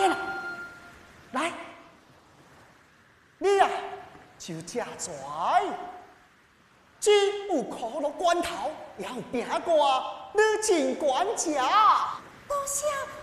呀啦，来，你呀就加拽，只有可乐罐头，要拼过你真管家。 多谢